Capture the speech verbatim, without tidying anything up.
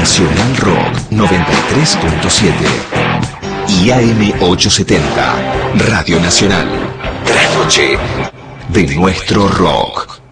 Nacional Rock noventa y tres punto siete y A M ochocientos setenta, Radio Nacional. La noche de nuestro rock.